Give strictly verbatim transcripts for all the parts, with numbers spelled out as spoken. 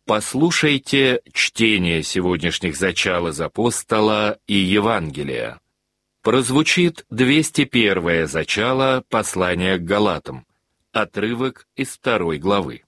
Послушайте чтение сегодняшних зачал из апостола и Евангелия. Прозвучит двести первое зачало послания к Галатам, отрывок из второй главы.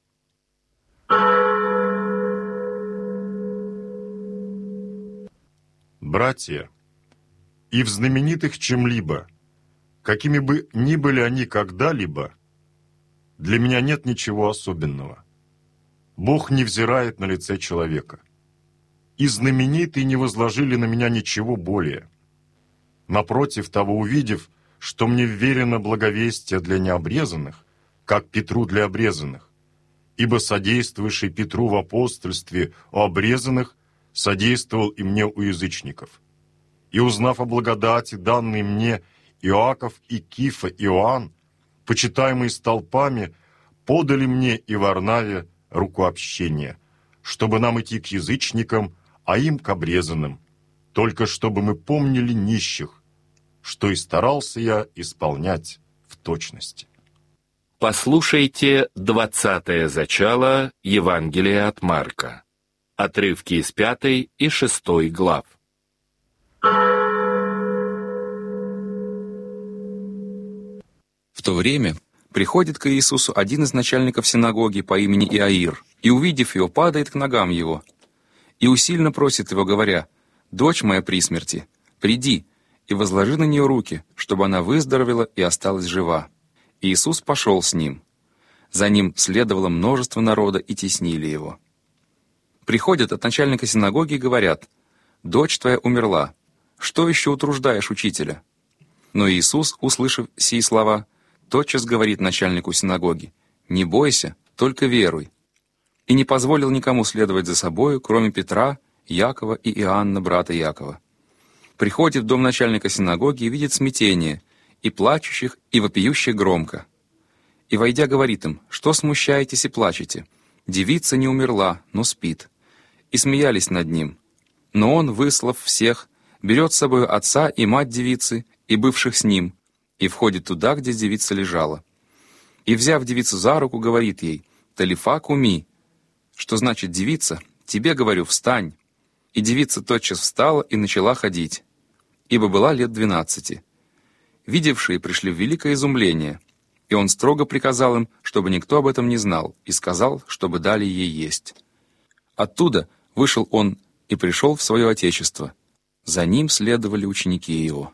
Братья, и в знаменитых чем-либо, какими бы ни были они когда-либо, для меня нет ничего особенного. Бог не взирает на лице человека. И знаменитые не возложили на меня ничего более. Напротив того, увидев, что мне вверено благовестие для необрезанных, как Петру для обрезанных, ибо содействующий Петру в апостольстве у обрезанных содействовал и мне у язычников. И узнав о благодати, данной мне, Иаков и Кифа Иоанн, почитаемые столпами, подали мне и Варнаве руку общения, чтобы нам идти к язычникам, а им к обрезанным, только чтобы мы помнили нищих, что и старался я исполнять в точности. Послушайте двадцатое зачало Евангелия от Марка, отрывки из пятой и шестой глав. В то время приходит к Иисусу один из начальников синагоги по имени Иаир, и, увидев его, падает к ногам его, и усильно просит его, говоря: «Дочь моя при смерти, приди и возложи на нее руки, чтобы она выздоровела и осталась жива». И Иисус пошел с ним. За ним следовало множество народа, и теснили его. Приходят от начальника синагоги и говорят: «Дочь твоя умерла, что еще утруждаешь учителя?» Но Иисус, услышав сии слова, тотчас говорит начальнику синагоги: «Не бойся, только веруй». И не позволил никому следовать за собою, кроме Петра, Якова и Иоанна, брата Якова. Приходит в дом начальника синагоги и видит смятение, и плачущих, и вопиющих громко. И, войдя, говорит им: «Что смущаетесь и плачете? Девица не умерла, но спит». И смеялись над ним. Но он, выслав всех, берет с собой отца и мать девицы, и бывших с ним, и входит туда, где девица лежала. И, взяв девицу за руку, говорит ей: «Талифа куми», что значит: «Девица, тебе говорю, встань». И девица тотчас встала и начала ходить, ибо была лет двенадцати. Видевшие пришли в великое изумление, и он строго приказал им, чтобы никто об этом не знал, и сказал, чтобы дали ей есть. Оттуда вышел он и пришел в свое отечество. За ним следовали ученики его.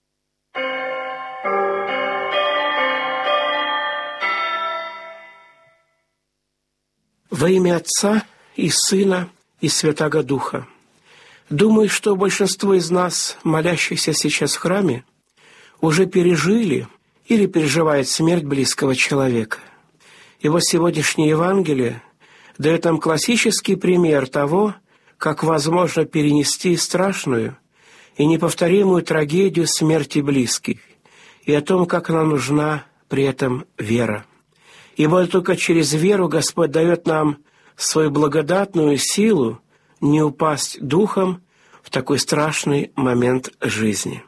Во имя Отца и Сына и Святаго Духа. Думаю, что большинство из нас, молящихся сейчас в храме, уже пережили или переживают смерть близкого человека. И вот сегодняшнее Евангелие дает нам классический пример того, как возможно перенести страшную и неповторимую трагедию смерти близких, и о том, как нам нужна при этом вера. Ибо только через веру Господь дает нам свою благодатную силу не упасть духом в такой страшный момент жизни.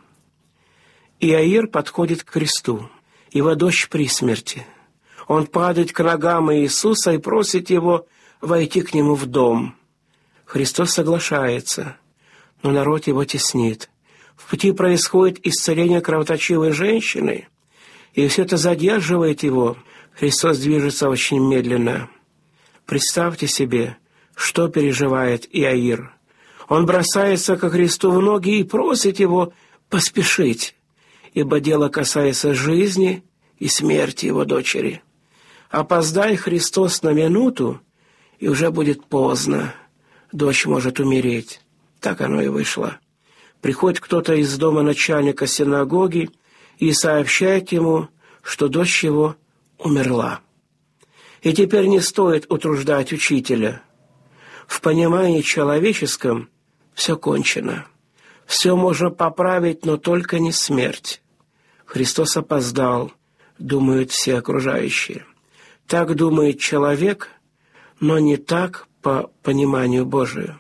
Иаир подходит к кресту, его дочь при смерти. Он падает к ногам Иисуса и просит его войти к нему в дом. Христос соглашается, но народ его теснит. В пути происходит исцеление кровоточивой женщины, и все это задерживает его. Христос движется очень медленно. Представьте себе, что переживает Иаир. Он бросается ко Христу в ноги и просит его поспешить, ибо дело касается жизни и смерти его дочери. Опоздай Христос на минуту, и уже будет поздно. Дочь может умереть. Так оно и вышло. Приходит кто-то из дома начальника синагоги и сообщает ему, что дочь его умерла. И теперь не стоит утруждать учителя. В понимании человеческом все кончено. Все можно поправить, но только не смерть. Христос опоздал, думают все окружающие. Так думает человек, но не так по пониманию Божию.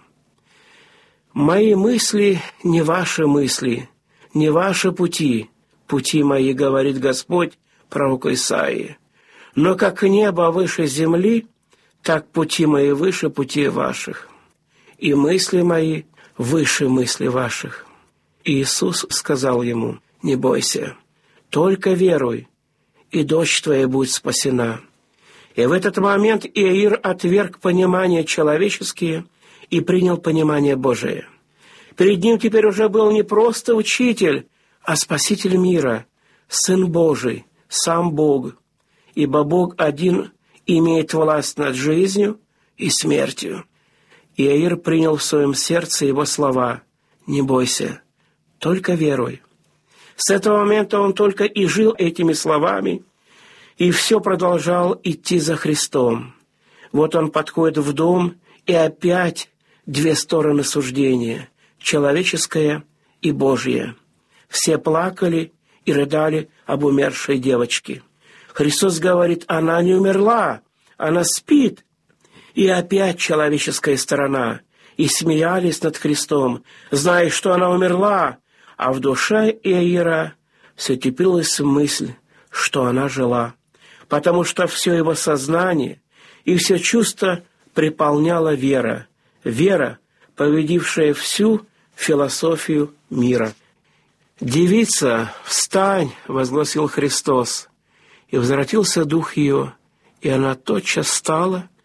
«Мои мысли не ваши мысли, не ваши пути, пути мои, говорит Господь пророку Исаии. Но как небо выше земли, так пути мои выше пути ваших, и мысли мои выше мысли ваших». Иисус сказал ему: «Не бойся, только веруй, и дочь твоя будет спасена». И в этот момент Иаир отверг понимание человеческие и принял понимание Божие. Перед ним теперь уже был не просто учитель, а спаситель мира, Сын Божий, сам Бог. Ибо Бог один имеет власть над жизнью и смертью. Иаир принял в своем сердце его слова: «Не бойся, только веруй». С этого момента он только и жил этими словами, и все продолжал идти за Христом. Вот он подходит в дом, и опять две стороны суждения – человеческое и Божье. Все плакали и рыдали об умершей девочке. Христос говорит: она не умерла, она спит. И опять человеческая сторона. И смеялись над Христом, зная, что она умерла, а в душе Иаира все теплилась мысль, что она жила, потому что все его сознание и все чувство приполняла вера, вера, победившая всю философию мира. «Девица, встань!» — возгласил Христос, и возвратился дух ее, и она тотчас встала